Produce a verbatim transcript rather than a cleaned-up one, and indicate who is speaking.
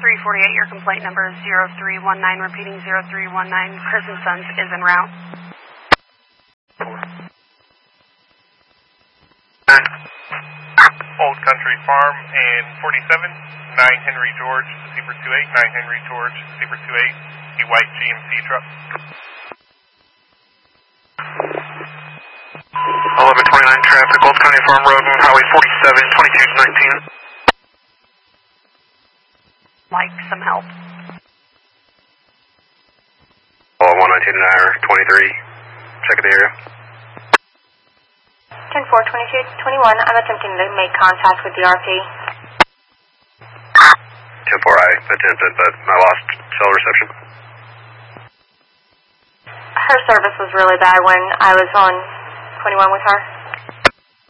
Speaker 1: three forty-eight, your complaint number is zero three one nine, repeating zero three one nine. Chris and Sons is en route.
Speaker 2: Old Country Farm and forty-seven, nine Henry George, Zebra two eight, nine Henry George, Zebra two eight, a white G M C truck.
Speaker 3: eleven twenty-nine traffic, Old Country Farm Road, Highway forty-seven, twenty-two nineteen.
Speaker 1: Like some help.
Speaker 3: Oh, one nineteen an hour, twenty-three, check the area.
Speaker 4: ten four, twenty-two twenty-one, I'm attempting to make contact with the R P.
Speaker 3: ten four, I attempted, but I lost cell reception.
Speaker 4: Her service was really bad when I was on twenty-one with her.